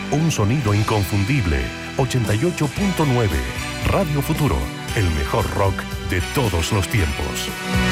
Un sonido inconfundible. 88.9. Radio Futuro. El mejor rock de todos los tiempos.